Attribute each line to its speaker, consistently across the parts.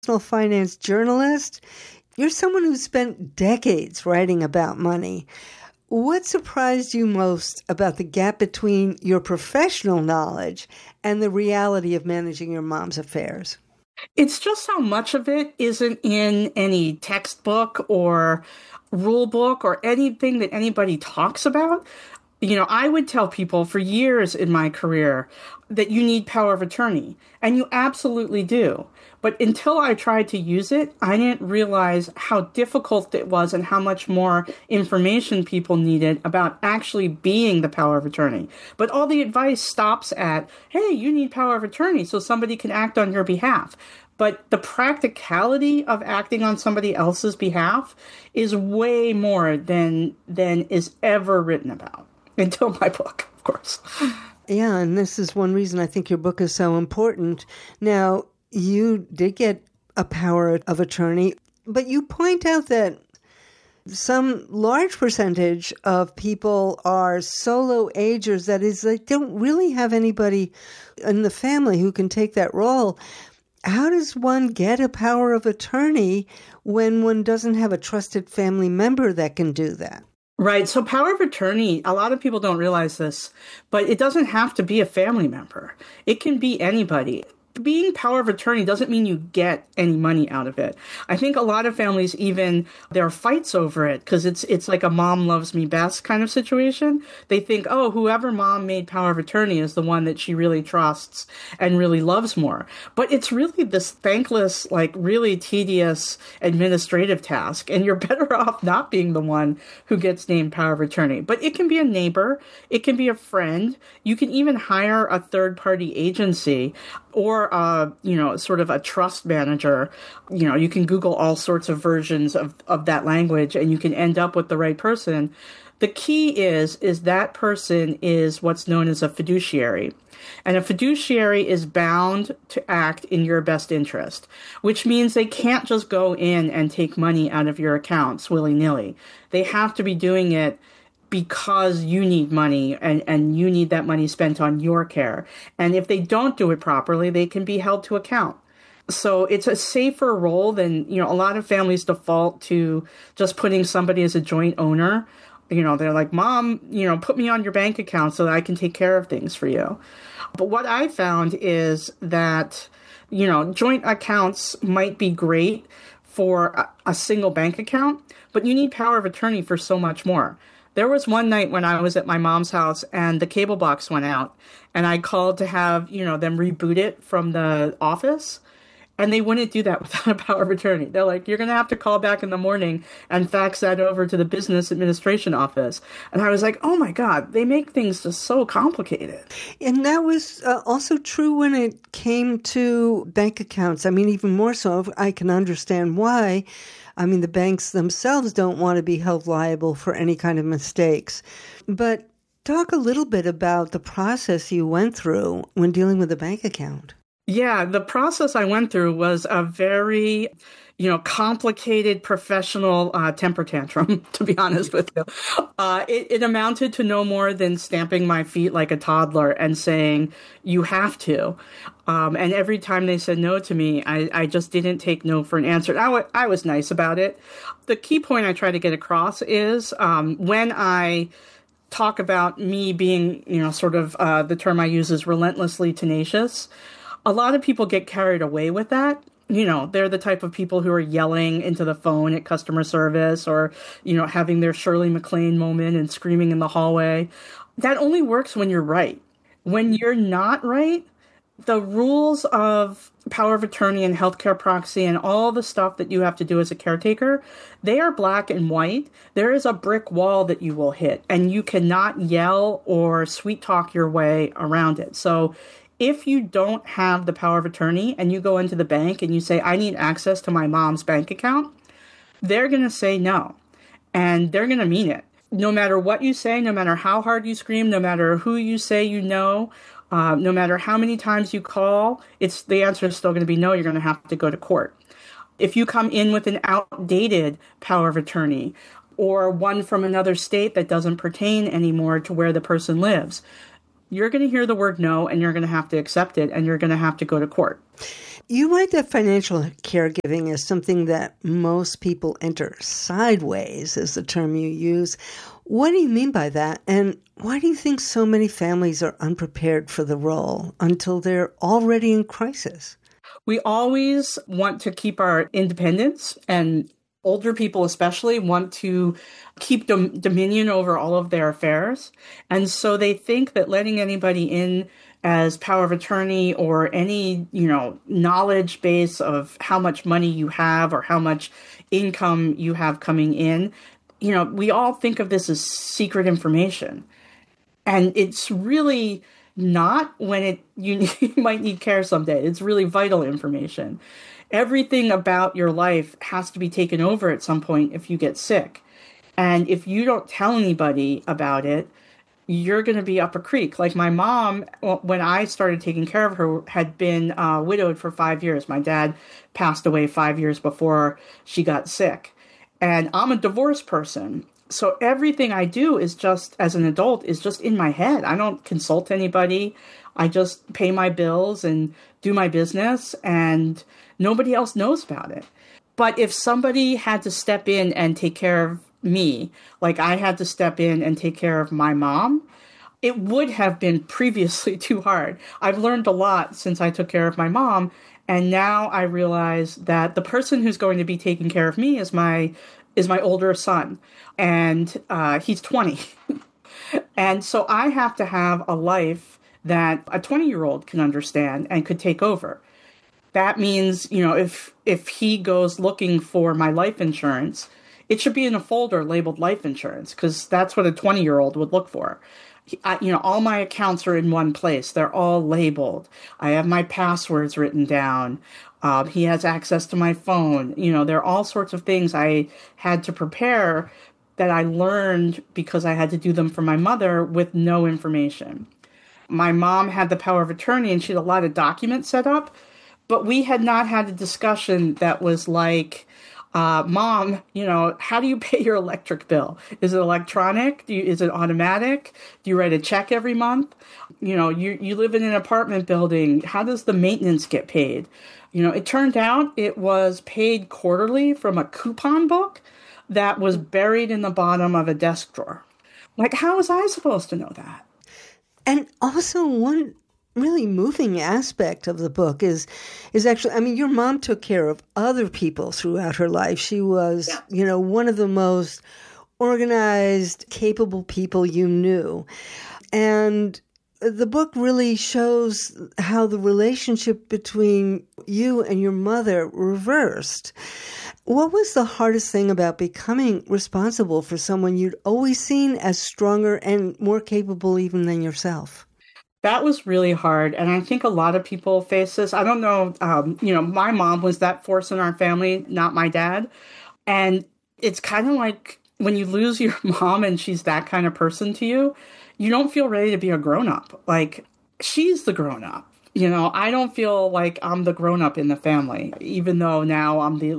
Speaker 1: personal finance journalist. You're someone who spent decades writing about money. What surprised you most about the gap between your professional knowledge and the reality of managing your mom's affairs?
Speaker 2: It's just how much of it isn't in any textbook or rule book or anything that anybody talks about. I would tell people for years in my career that you need power of attorney, and you absolutely do. But until I tried to use it, I didn't realize how difficult it was and how much more information people needed about actually being the power of attorney. But all the advice stops at, hey, you need power of attorney so somebody can act on your behalf. But the practicality of acting on somebody else's behalf is way more than is ever written about. Until my book, of course.
Speaker 1: Yeah, and this is one reason I think your book is so important. Now, you did get a power of attorney, but you point out that some large percentage of people are solo agers. That is, they don't really have anybody in the family who can take that role. How does one get a power of attorney when one doesn't have a trusted family member that can do that?
Speaker 2: Right. So power of attorney, a lot of people don't realize this, but it doesn't have to be a family member. It can be anybody. Being power of attorney doesn't mean you get any money out of it. I think a lot of families, even there are fights over it because it's like a mom loves me best kind of situation. They think, oh, whoever mom made power of attorney is the one that she really trusts and really loves more. But it's really this thankless, like really tedious administrative task. And you're better off not being the one who gets named power of attorney. But it can be a neighbor. It can be a friend. You can even hire a third-party agency or sort of a trust manager. You can Google all sorts of versions of that language and you can end up with the right person. The key is that person is what's known as a fiduciary. And a fiduciary is bound to act in your best interest, which means they can't just go in and take money out of your accounts willy-nilly. They have to be doing it because you need money and you need that money spent on your care. And if they don't do it properly, they can be held to account. So it's a safer role than, a lot of families default to just putting somebody as a joint owner. They're like, Mom, put me on your bank account so that I can take care of things for you. But what I found is that, joint accounts might be great for a single bank account, but you need power of attorney for so much more. There was one night when I was at my mom's house and the cable box went out and I called to have, them reboot it from the office and they wouldn't do that without a power of attorney. They're like, you're going to have to call back in the morning and fax that over to the business administration office. And I was like, oh my God, they make things just so complicated.
Speaker 1: And that was also true when it came to bank accounts. I mean, even more so, I can understand why. I mean, the banks themselves don't want to be held liable for any kind of mistakes. But talk a little bit about the process you went through when dealing with a bank account.
Speaker 2: Yeah, the process I went through was a very, complicated professional temper tantrum, to be honest with you. It amounted to no more than stamping my feet like a toddler and saying, you have to. And every time they said no to me, I just didn't take no for an answer. I was nice about it. The key point I try to get across is when I talk about me being, the term I use is relentlessly tenacious. A lot of people get carried away with that. They're the type of people who are yelling into the phone at customer service or, having their Shirley MacLaine moment and screaming in the hallway. That only works when you're right. When you're not right, the rules of power of attorney and healthcare proxy and all the stuff that you have to do as a caretaker, they are black and white. There is a brick wall that you will hit, and you cannot yell or sweet talk your way around it. So if you don't have the power of attorney and you go into the bank and you say, I need access to my mom's bank account, they're going to say no. And they're going to mean it. No matter what you say, no matter how hard you scream, no matter who you say no matter how many times you call, the answer is still going to be no. You're going to have to go to court. If you come in with an outdated power of attorney or one from another state that doesn't pertain anymore to where the person lives, you're going to hear the word no, and you're going to have to accept it, and you're going to have to go to court.
Speaker 1: You write that financial caregiving is something that most people enter sideways, is the term you use. What do you mean by that? And why do you think so many families are unprepared for the role until they're already in crisis?
Speaker 2: We always want to keep our independence, and older people especially want to keep dominion over all of their affairs. And so they think that letting anybody in as power of attorney or any, knowledge base of how much money you have or how much income you have coming in, we all think of this as secret information. And it's really not when you might need care someday. It's really vital information. Everything about your life has to be taken over at some point if you get sick. And if you don't tell anybody about it, you're going to be up a creek. Like my mom, when I started taking care of her, had been widowed for 5 years. My dad passed away 5 years before she got sick. And I'm a divorced person. So everything I do is just, as an adult, is just in my head. I don't consult anybody. I just pay my bills and do my business, and nobody else knows about it. But if somebody had to step in and take care of me, like I had to step in and take care of my mom, it would have been previously too hard. I've learned a lot since I took care of my mom, and now I realize that the person who's going to be taking care of me is my older son, and he's 20. And so I have to have a life that a 20-year-old can understand and could take over. That means, if he goes looking for my life insurance, it should be in a folder labeled life insurance, because that's what a 20-year-old would look for. All my accounts are in one place. They're all labeled. I have my passwords written down. He has access to my phone. There are all sorts of things I had to prepare that I learned because I had to do them for my mother with no information. My mom had the power of attorney and she had a lot of documents set up, but we had not had a discussion that was like, Mom, how do you pay your electric bill? Is it electronic? Is it automatic? Do you write a check every month? You live in an apartment building. How does the maintenance get paid? It turned out it was paid quarterly from a coupon book that was buried in the bottom of a desk drawer. Like, how was I supposed to know that?
Speaker 1: And also one really moving aspect of the book is actually, your mom took care of other people throughout her life. She was, one of the most organized, capable people you knew. And the book really shows how the relationship between you and your mother reversed. What was the hardest thing about becoming responsible for someone you'd always seen as stronger and more capable even than yourself?
Speaker 2: That was really hard. And I think a lot of people face this. I don't know, my mom was that force in our family, not my dad. And it's kind of like when you lose your mom and she's that kind of person to you, you don't feel ready to be a grown-up. Like, she's the grown-up. I don't feel like I'm the grown-up in the family, even though now I'm the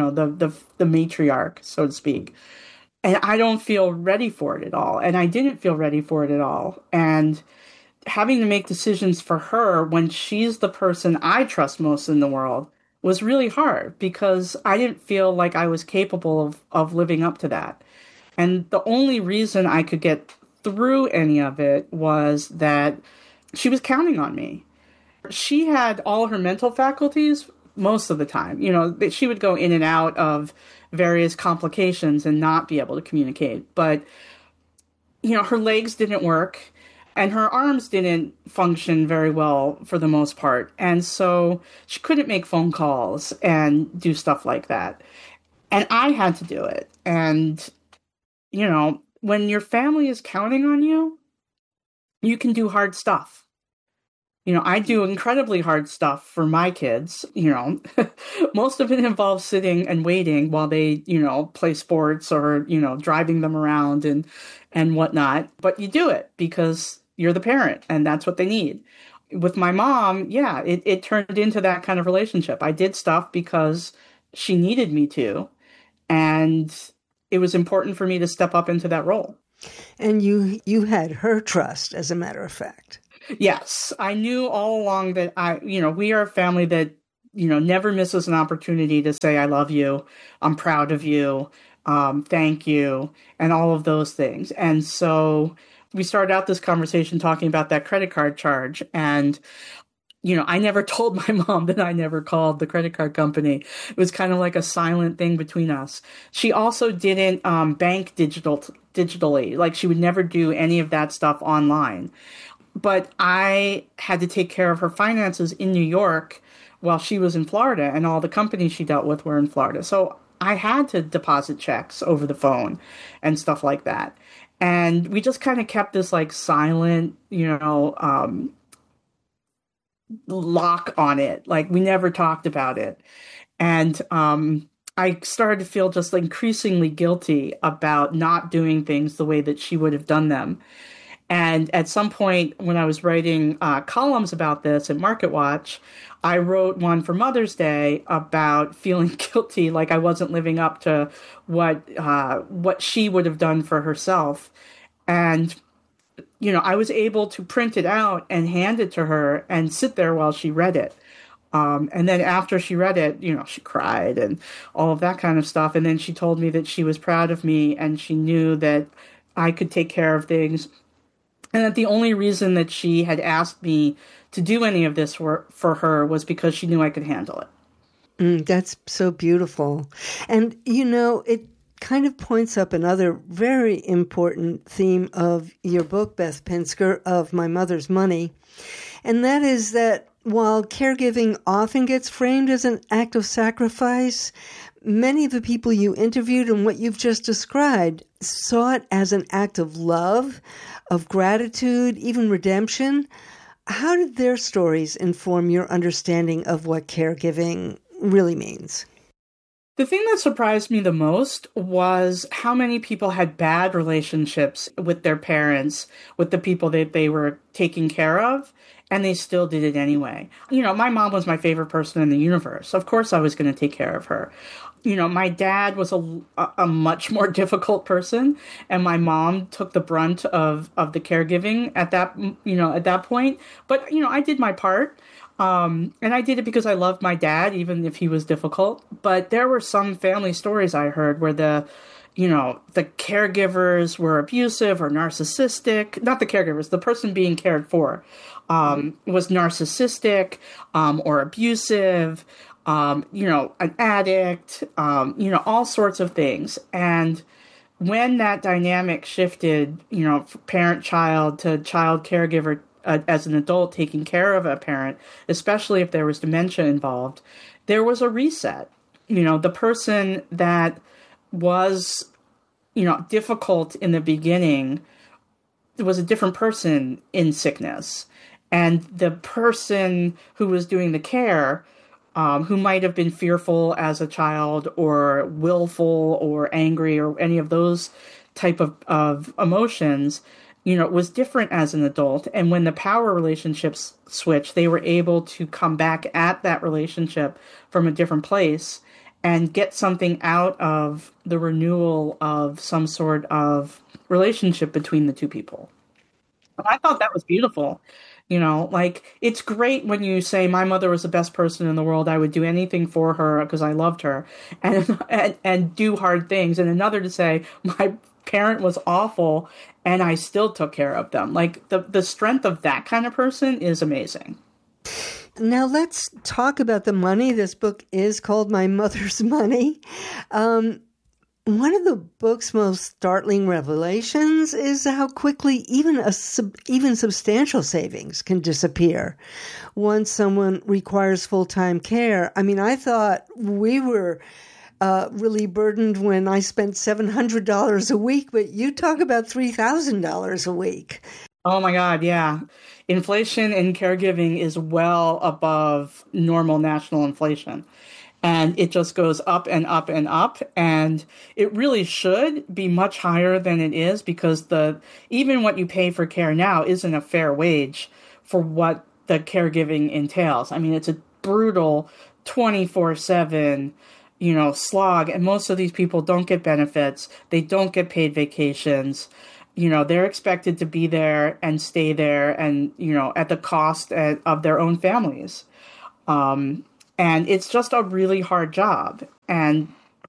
Speaker 2: matriarch, so to speak. And I don't feel ready for it at all. And I didn't feel ready for it at all. And having to make decisions for her when she's the person I trust most in the world was really hard, because I didn't feel like I was capable of living up to that. And the only reason I could get through any of it was that she was counting on me. She had all her mental faculties most of the time. She would go in and out of various complications and not be able to communicate. But, her legs didn't work and her arms didn't function very well for the most part. And so she couldn't make phone calls and do stuff like that. And I had to do it. And, when your family is counting on you, you can do hard stuff. I do incredibly hard stuff for my kids. Most of it involves sitting and waiting while they, play sports or, driving them around and whatnot. But you do it because you're the parent and that's what they need. With my mom, it turned into that kind of relationship. I did stuff because she needed me to, and it was important for me to step up into that role.
Speaker 1: And you had her trust, as a matter of fact.
Speaker 2: Yes, I knew all along that we are a family that never misses an opportunity to say, I love you, I'm proud of you, thank you, and all of those things. And so we started out this conversation talking about that credit card charge. And I never told my mom that I never called the credit card company. It was kind of like a silent thing between us. She also didn't bank digitally. Like, she would never do any of that stuff online. But I had to take care of her finances in New York while she was in Florida, and all the companies she dealt with were in Florida. So I had to deposit checks over the phone and stuff like that. And we just kind of kept this like silent, lock on it. Like, we never talked about it. And I started to feel just increasingly guilty about not doing things the way that she would have done them. And at some point when I was writing columns about this at MarketWatch, I wrote one for Mother's Day about feeling guilty, like I wasn't living up to what she would have done for herself. And I was able to print it out and hand it to her and sit there while she read it. And then after she read it, she cried and all of that kind of stuff. And then she told me that she was proud of me and she knew that I could take care of things. And that the only reason that she had asked me to do any of this work for her was because she knew I could handle it.
Speaker 1: That's so beautiful. And, it kind of points up another very important theme of your book, Beth Pinsker, of My Mother's Money. And that is that while caregiving often gets framed as an act of sacrifice, many of the people you interviewed and what you've just described saw it as an act of love, of gratitude, even redemption. How did their stories inform your understanding of what caregiving really means?
Speaker 2: The thing that surprised me the most was how many people had bad relationships with their parents, with the people that they were taking care of, and they still did it anyway. My mom was my favorite person in the universe. Of course I was going to take care of her. My dad was a much more difficult person, and my mom took the brunt of the caregiving at that point. But, I did my part. And I did it because I loved my dad, even if he was difficult. But there were some family stories I heard where the caregivers were abusive or narcissistic. Not the caregivers, the person being cared for was narcissistic or abusive, an addict, all sorts of things. And when that dynamic shifted, parent-child to child-caregiver as an adult taking care of a parent, especially if there was dementia involved, there was a reset. The person that was, difficult in the beginning was a different person in sickness. And the person who was doing the care, who might have been fearful as a child or willful or angry or any of those type of emotions, was different as an adult. And when the power relationships switched, they were able to come back at that relationship from a different place and get something out of the renewal of some sort of relationship between the two people. And I thought that was beautiful. It's great when you say my mother was the best person in the world. I would do anything for her because I loved her and do hard things. And another to say my parent was awful and I still took care of them. Like the strength of that kind of person is amazing.
Speaker 1: Now let's talk about the money. This book is called My Mother's Money. One of the book's most startling revelations is how quickly even substantial savings can disappear once someone requires full-time care. I mean, I thought we were really burdened when I spent $700 a week, but you talk about $3,000 a week.
Speaker 2: Oh my God, yeah. Inflation in caregiving is well above normal national inflation. And it just goes up and up and up. And it really should be much higher than it is because even what you pay for care now isn't a fair wage for what the caregiving entails. I mean, it's a brutal 24/7, slog. And most of these people don't get benefits. They don't get paid vacations. They're expected to be there and stay there and, at the cost of their own families. And it's just a really hard job. And,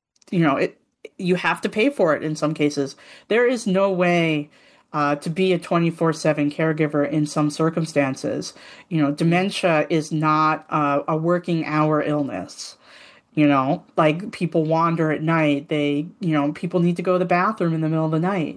Speaker 2: you have to pay for it in some cases. There is no way to be a 24/7 caregiver in some circumstances. Dementia is not a working hour illness. Like people wander at night. People need to go to the bathroom in the middle of the night.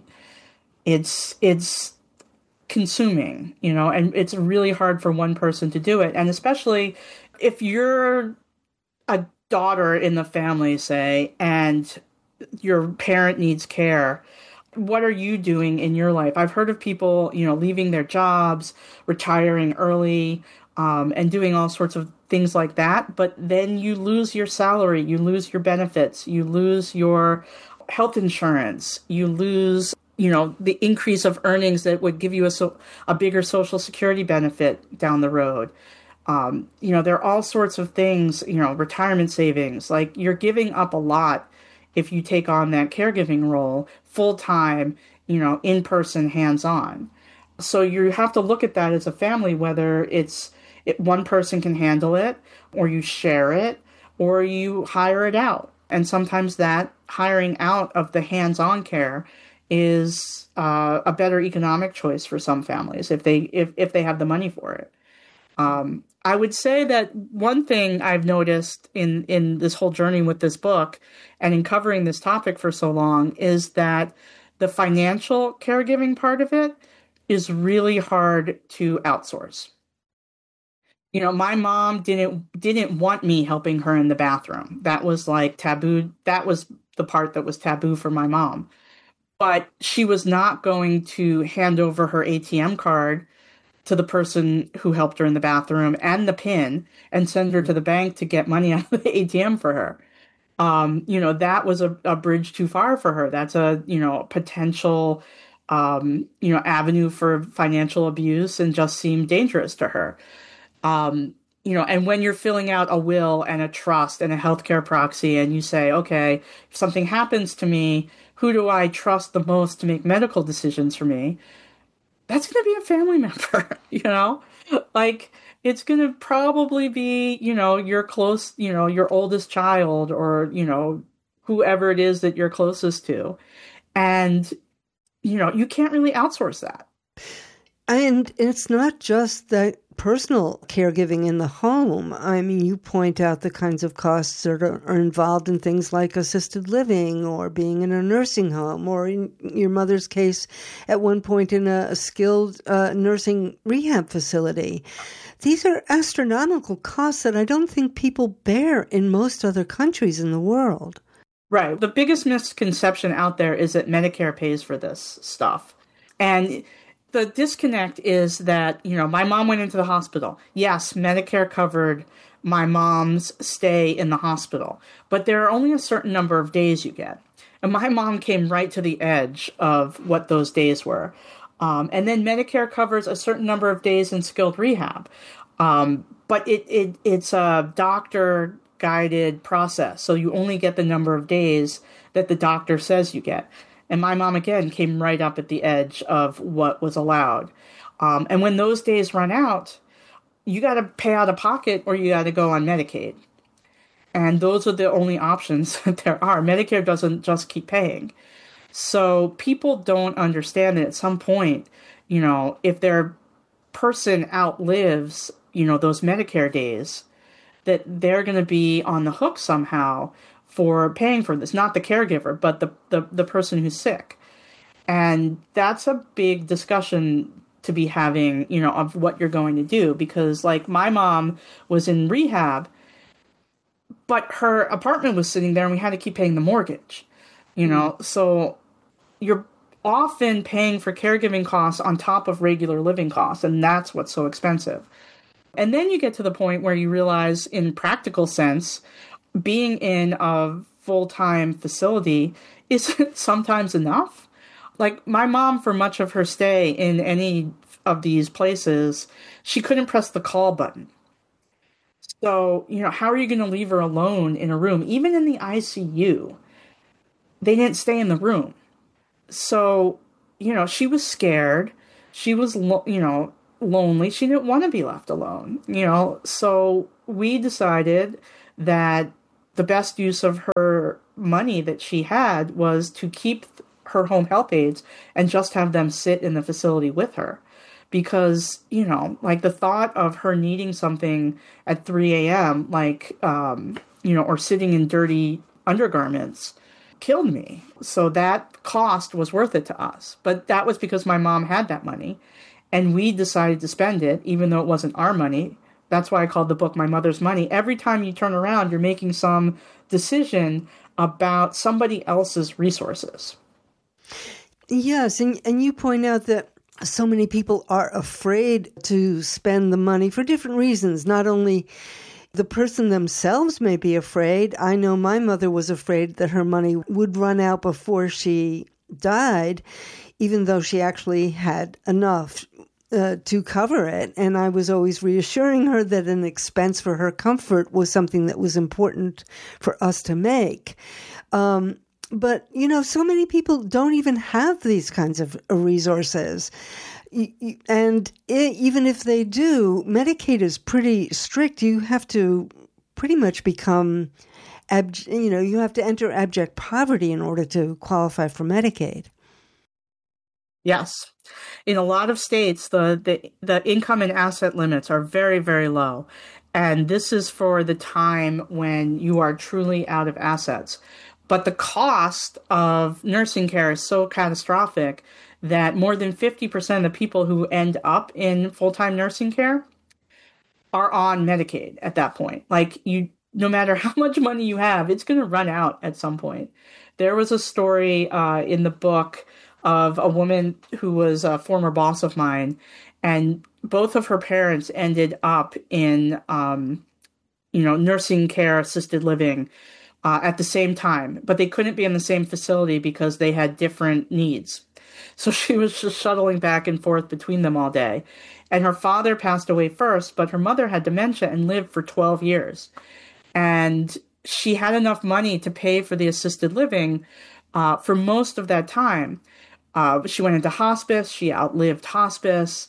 Speaker 2: It's consuming, and it's really hard for one person to do it. And especially if you're a daughter in the family, say, and your parent needs care, what are you doing in your life? I've heard of people, leaving their jobs, retiring early, and doing all sorts of things like that. But then you lose your salary, you lose your benefits, you lose your health insurance, you lose, the increase of earnings that would give you a bigger Social Security benefit down the road. There are all sorts of things, retirement savings, like you're giving up a lot if you take on that caregiving role full time, in person, hands on. So you have to look at that as a family, whether one person can handle it, or you share it, or you hire it out. And sometimes that hiring out of the hands-on care is a better economic choice for some families if they have the money for it. I would say that one thing I've noticed in this whole journey with this book and in covering this topic for so long is that the financial caregiving part of it is really hard to outsource. My mom didn't want me helping her in the bathroom. That was like taboo. That was the part that was taboo for my mom. But she was not going to hand over her ATM card to the person who helped her in the bathroom and the PIN and send her to the bank to get money out of the ATM for her. That was a bridge too far for her. That's a, potential, avenue for financial abuse and just seemed dangerous to her. And when you're filling out a will and a trust and a healthcare proxy and you say, okay, if something happens to me, who do I trust the most to make medical decisions for me? That's going to be a family member, like it's going to probably be, your close, your oldest child or, whoever it is that you're closest to. And, you can't really outsource that.
Speaker 1: And it's not just that personal caregiving in the home. I mean, you point out the kinds of costs that are involved in things like assisted living or being in a nursing home, or in your mother's case, at one point in a skilled nursing rehab facility. These are astronomical costs that I don't think people bear in most other countries in the world.
Speaker 2: Right. The biggest misconception out there is that Medicare pays for this stuff. And the disconnect is that, my mom went into the hospital. Yes, Medicare covered my mom's stay in the hospital, but there are only a certain number of days you get. And my mom came right to the edge of what those days were. And then Medicare covers a certain number of days in skilled rehab. But it's a doctor-guided process, so you only get the number of days that the doctor says you get. And my mom, again, came right up at the edge of what was allowed. And when those days run out, you got to pay out of pocket or you got to go on Medicaid. And those are the only options that there are. Medicare doesn't just keep paying. So people don't understand that at some point, if their person outlives, those Medicare days, that they're going to be on the hook somehow for paying for this, not the caregiver, but the person who's sick. And that's a big discussion to be having, of what you're going to do. Because like my mom was in rehab, but her apartment was sitting there and we had to keep paying the mortgage, so you're often paying for caregiving costs on top of regular living costs. And that's what's so expensive. And then you get to the point where you realize in practical sense, being in a full-time facility isn't sometimes enough. Like my mom, for much of her stay in any of these places, she couldn't press the call button. So, how are you going to leave her alone in a room? Even in the ICU, they didn't stay in the room. So, she was scared. She was, lonely. She didn't want to be left alone, So we decided that the best use of her money that she had was to keep her home health aides and just have them sit in the facility with her. Because, like the thought of her needing something at 3 a.m., or sitting in dirty undergarments killed me. So that cost was worth it to us. But that was because my mom had that money and we decided to spend it, even though it wasn't our money. That's why I called the book My Mother's Money. Every time you turn around, you're making some decision about somebody else's resources.
Speaker 1: Yes, and you point out that so many people are afraid to spend the money for different reasons. Not only the person themselves may be afraid. I know my mother was afraid that her money would run out before she died, even though she actually had enough to cover it. And I was always reassuring her that an expense for her comfort was something that was important for us to make. But, so many people don't even have these kinds of resources. And even if they do, Medicaid is pretty strict. You have to pretty much become, you have to enter abject poverty in order to qualify for Medicaid.
Speaker 2: Yes. In a lot of states, the income and asset limits are very, very low. And this is for the time when you are truly out of assets. But the cost of nursing care is so catastrophic that more than 50% of the people who end up in full-time nursing care are on Medicaid at that point. No matter how much money you have, it's going to run out at some point. There was a story in the book of a woman who was a former boss of mine, and both of her parents ended up in, nursing care, assisted living, at the same time, but they couldn't be in the same facility because they had different needs. So she was just shuttling back and forth between them all day. And her father passed away first, but her mother had dementia and lived for 12 years. And she had enough money to pay for the assisted living for most of that time. She went into hospice. She outlived hospice.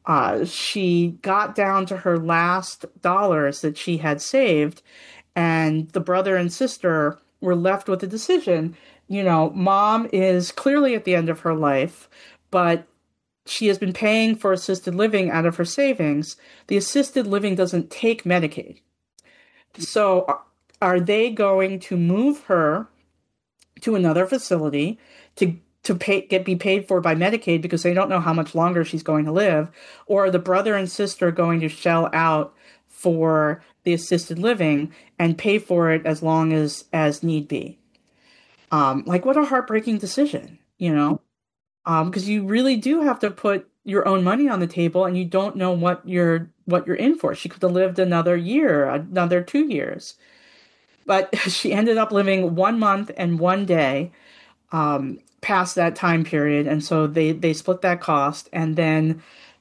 Speaker 2: She got down to her last dollars that she had saved. And the brother and sister were left with a decision. Mom is clearly at the end of her life, but she has been paying for assisted living out of her savings. The assisted living doesn't take Medicaid. So are they going to move her to another facility to be paid for by Medicaid because they don't know how much longer she's going to live? Or are the brother and sister going to shell out for the assisted living and pay for it as long as need be? What a heartbreaking decision, because you really do have to put your own money on the table and you don't know what you're in for. She could have lived another year, another 2 years, but she ended up living 1 month and 1 day, past that time period. And so they split that cost. And then,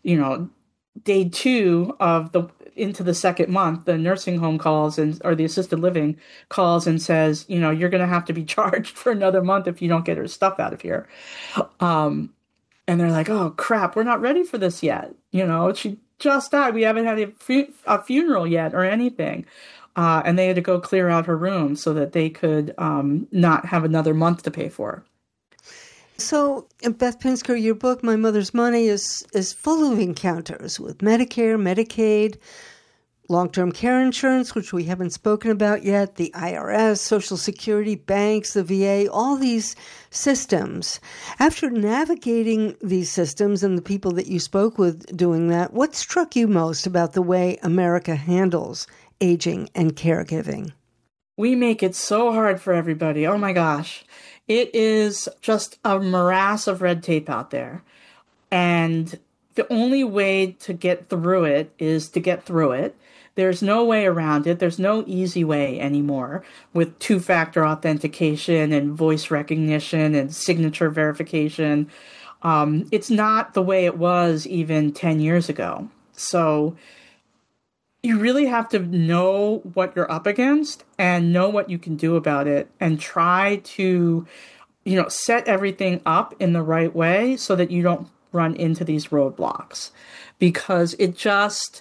Speaker 2: day 2 into the second month, the nursing home calls or the assisted living calls and says, you're going to have to be charged for another month if you don't get her stuff out of here. And they're like, oh crap, we're not ready for this yet. She just died. We haven't had a funeral yet or anything. And they had to go clear out her room so that they could not have another month to pay for her.
Speaker 1: So, Beth Pinsker, your book, My Mother's Money, is full of encounters with Medicare, Medicaid, long-term care insurance, which we haven't spoken about yet, the IRS, Social Security, banks, the VA, all these systems. After navigating these systems and the people that you spoke with doing that, what struck you most about the way America handles aging and caregiving?
Speaker 2: We make it so hard for everybody. Oh my gosh. It is just a morass of red tape out there. And the only way to get through it is to get through it. There's no way around it. There's no easy way anymore with two-factor authentication and voice recognition and signature verification. It's not the way it was even 10 years ago. So you really have to know what you're up against and know what you can do about it and try to, set everything up in the right way so that you don't run into these roadblocks, because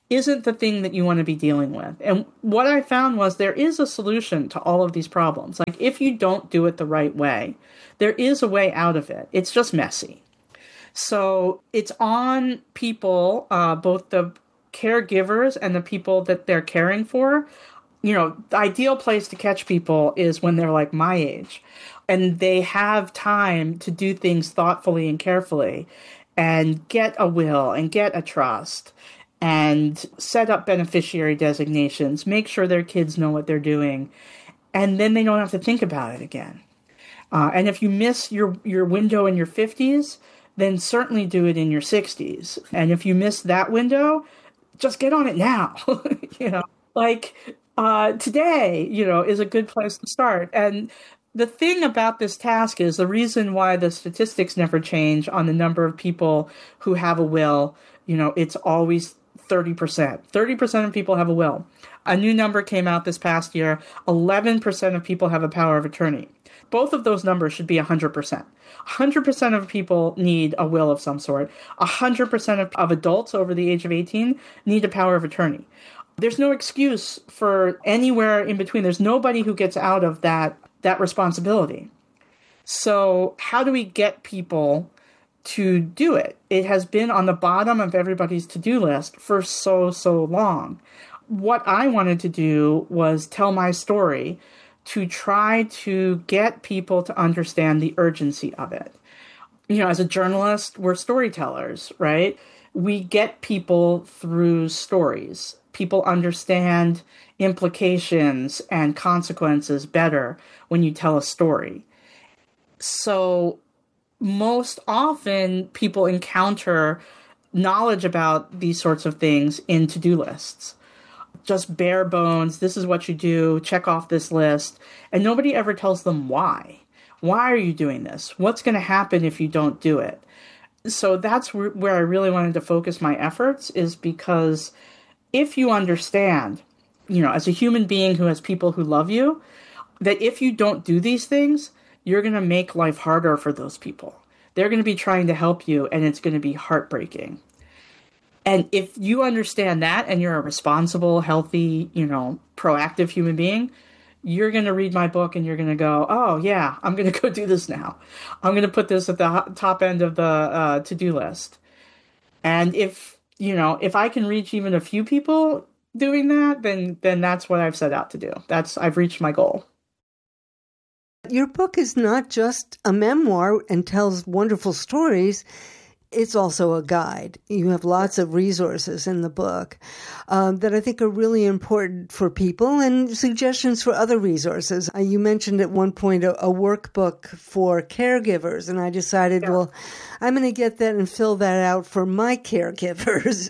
Speaker 2: isn't the thing that you want to be dealing with. And what I found was there is a solution to all of these problems. Like, if you don't do it the right way, there is a way out of it. It's just messy. So it's on people, both the caregivers and the people that they're caring for. The ideal place to catch people is when they're like my age and they have time to do things thoughtfully and carefully and get a will and get a trust and set up beneficiary designations, make sure their kids know what they're doing, and then they don't have to think about it again. And if you miss your window in your 50s, then certainly do it in your 60s. And if you miss that window, just get on it now. Today, is a good place to start. And the thing about this task is the reason why the statistics never change on the number of people who have a will, it's always 30%. 30% of people have a will. A new number came out this past year. 11% of people have a power of attorney. Both of those numbers should be 100%. 100% of people need a will of some sort. 100% of adults over the age of 18 need a power of attorney. There's no excuse for anywhere in between. There's nobody who gets out of that responsibility. So how do we get people to do it? It has been on the bottom of everybody's to-do list for so long. What I wanted to do was tell my story to try to get people to understand the urgency of it. As a journalist, we're storytellers, right? We get people through stories. People understand implications and consequences better when you tell a story. So most often people encounter knowledge about these sorts of things in to-do lists. Just bare bones, this is what you do, check off this list. And nobody ever tells them why. Why are you doing this? What's going to happen if you don't do it? So that's where I really wanted to focus my efforts, is because if you understand, as a human being who has people who love you, that if you don't do these things, you're going to make life harder for those people. They're going to be trying to help you, and it's going to be heartbreaking. And if you understand that and you're a responsible, healthy, proactive human being, you're going to read my book and you're going to go, oh, yeah, I'm going to go do this now. I'm going to put this at the top end of the to-do list. And if I can reach even a few people doing that, then that's what I've set out to do. I've reached my goal.
Speaker 1: Your book is not just a memoir and tells wonderful stories. It's also a guide. You have lots of resources in the book that I think are really important for people, and suggestions for other resources. You mentioned at one point a workbook for caregivers, and I decided, well, I'm going to get that and fill that out for my caregivers.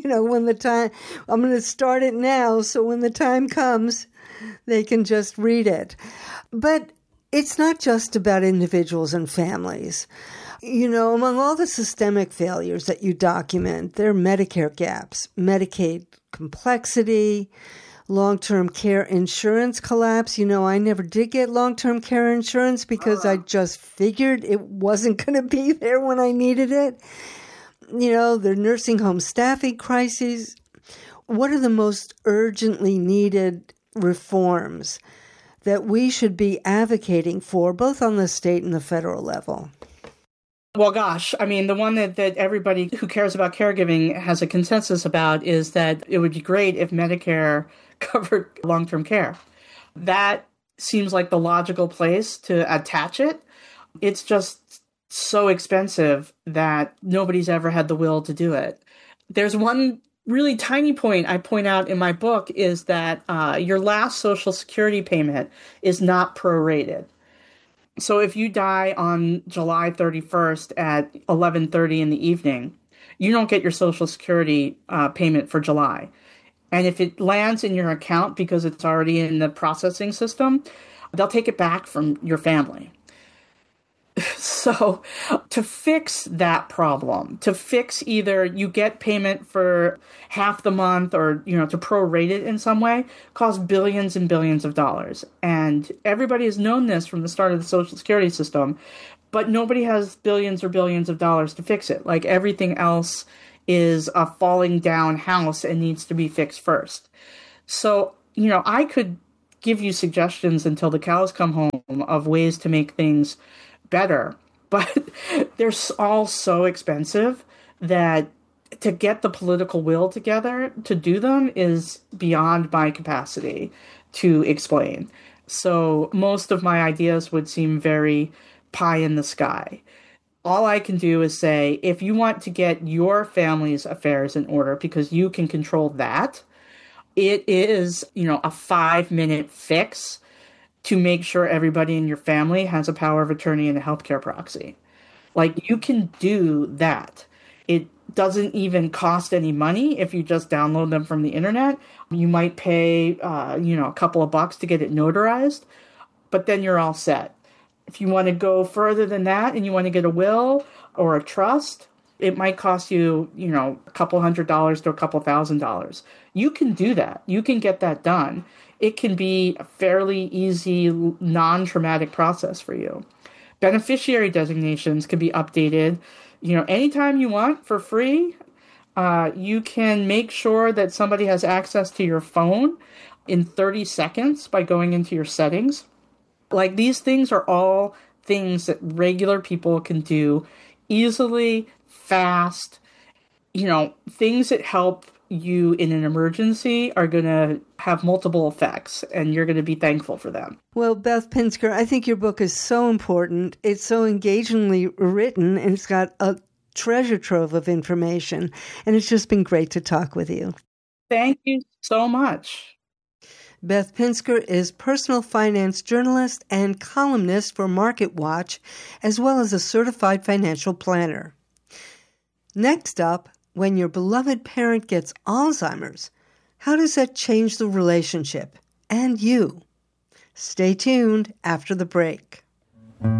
Speaker 1: I'm going to start it now, so when the time comes, they can just read it. But it's not just about individuals and families. Among all the systemic failures that you document, there are Medicare gaps, Medicaid complexity, long-term care insurance collapse. I never did get long-term care insurance because I just figured it wasn't going to be there when I needed it. The nursing home staffing crises. What are the most urgently needed reforms that we should be advocating for, both on the state and the federal level?
Speaker 2: Well, gosh, the one that everybody who cares about caregiving has a consensus about is that it would be great if Medicare covered long-term care. That seems like the logical place to attach it. It's just so expensive that nobody's ever had the will to do it. There's one really tiny point I point out in my book is that your last Social Security payment is not prorated. So if you die on July 31st at 11:30 in the evening, you don't get your Social Security payment for July. And if it lands in your account because it's already in the processing system, they'll take it back from your family. So to fix that problem, to fix either you get payment for half the month or, to prorate it in some way, costs billions and billions of dollars. And everybody has known this from the start of the Social Security system, but nobody has billions or billions of dollars to fix it. Like everything else is a falling down house and needs to be fixed first. So, I could give you suggestions until the cows come home of ways to make things better, but they're all so expensive that to get the political will together to do them is beyond my capacity to explain. So most of my ideas would seem very pie in the sky. All I can do is say, if you want to get your family's affairs in order because you can control that, it is, a 5-minute fix to make sure everybody in your family has a power of attorney and a healthcare proxy. Like, you can do that. It doesn't even cost any money if you just download them from the internet. You might pay, a couple of bucks to get it notarized, but then you're all set. If you want to go further than that and you want to get a will or a trust, it might cost you, a couple $100 to a couple $1,000. You can do that. You can get that done. It can be a fairly easy, non-traumatic process for you. Beneficiary designations can be updated, anytime you want for free. You can make sure that somebody has access to your phone in 30 seconds by going into your settings. Like, these things are all things that regular people can do easily, fast. Things that help you in an emergency are going to have multiple effects, and you're going to be thankful for them.
Speaker 1: Well, Beth Pinsker, I think your book is so important. It's so engagingly written, and it's got a treasure trove of information. And it's just been great to talk with you.
Speaker 2: Thank you so much.
Speaker 1: Beth Pinsker is personal finance journalist and columnist for MarketWatch, as well as a certified financial planner. Next up, when your beloved parent gets Alzheimer's, how does that change the relationship and you? Stay tuned after the break.